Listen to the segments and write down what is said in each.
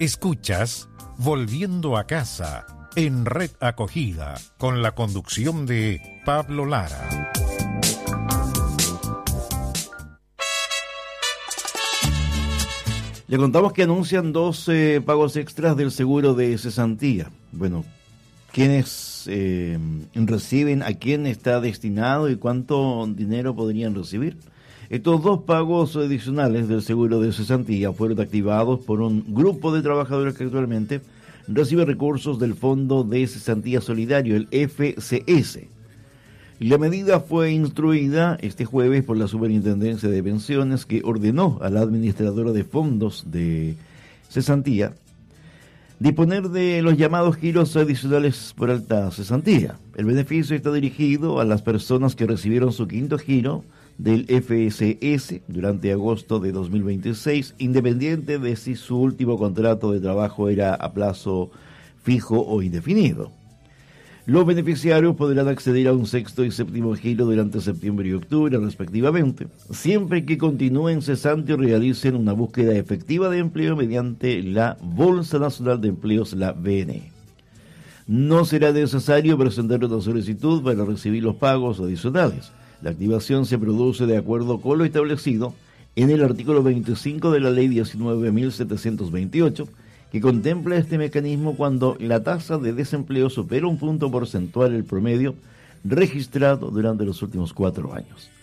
Escuchas Volviendo a Casa en Red Acogida con la conducción de Pablo Lara. Le contamos que anuncian 12 pagos extras del seguro de cesantía. Bueno, ¿quiénes reciben? ¿A quién está destinado? ¿Y cuánto dinero podrían recibir? Estos 2 pagos adicionales del seguro de cesantía fueron activados por un grupo de trabajadores que actualmente recibe recursos del Fondo de Cesantía Solidario, el FCS. La medida fue instruida este jueves por la Superintendencia de Pensiones, que ordenó a la administradora de fondos de cesantía disponer de los llamados giros adicionales por alta cesantía. El beneficio está dirigido a las personas que recibieron su quinto giro del FSS durante agosto de 2026, independiente de si su último contrato de trabajo era a plazo fijo o indefinido. Los beneficiarios podrán acceder a un sexto y séptimo giro durante septiembre y octubre, respectivamente, siempre que continúen cesante y realicen una búsqueda efectiva de empleo mediante la Bolsa Nacional de Empleos, la BNE. No será necesario presentar una solicitud para recibir los pagos adicionales. La activación se produce de acuerdo con lo establecido en el artículo 25 de la Ley 19.728, que contempla este mecanismo cuando la tasa de desempleo supera un punto porcentual el promedio registrado durante los últimos 4 años.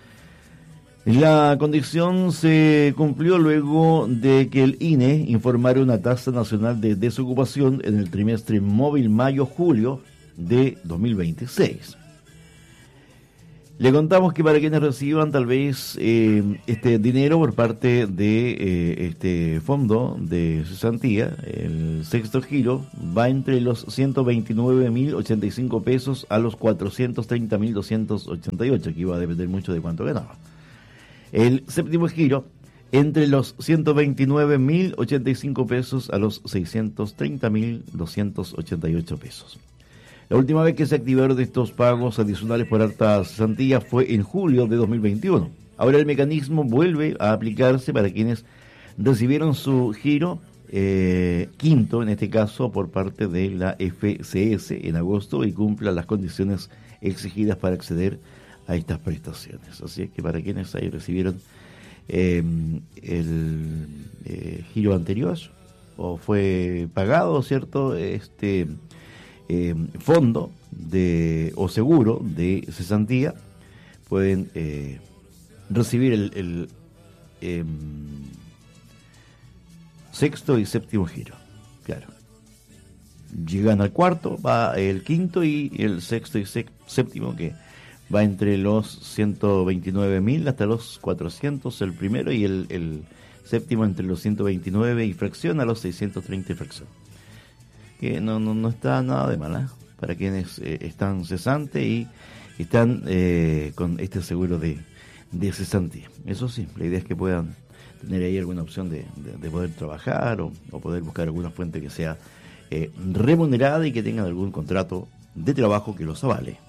La condición se cumplió luego de que el INE informara una tasa nacional de desocupación en el trimestre móvil mayo-julio de 2026. Le contamos que para quienes reciban tal vez este dinero por parte de este fondo de cesantía, el sexto giro va entre los 129.085 pesos a los 430.288, que iba a depender mucho de cuánto ganaba. El séptimo giro entre los 129.085 pesos a los 630.288 pesos. La última vez que se activaron estos pagos adicionales por alta cesantía fue en julio de 2021. Ahora el mecanismo vuelve a aplicarse para quienes recibieron su giro quinto, en este caso por parte de la FCS en agosto, y cumplan las condiciones exigidas para acceder a estas prestaciones. Así es que para quienes ahí recibieron el giro anterior o fue pagado, ¿cierto?, fondo o seguro de cesantía, pueden recibir el sexto y séptimo giro. Claro, llegan al cuarto, va el quinto y el sexto y séptimo, que va entre los 129.000 hasta los 400 el primero, y el séptimo entre los 129 y fracción a los 630 y fracción. Que no está nada de mal, para quienes están cesantes y están con este seguro de cesantía. Eso sí, la idea es que puedan tener ahí alguna opción de poder trabajar o poder buscar alguna fuente que sea remunerada y que tengan algún contrato de trabajo que los avale.